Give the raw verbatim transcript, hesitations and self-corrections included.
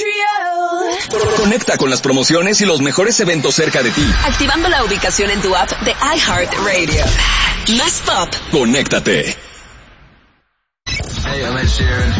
Montreal. Conecta con las promociones y los mejores eventos cerca de ti. Activando la ubicación en tu app de iHeartRadio. Más pop. Conéctate. Hey, I'm Ed Sheeran.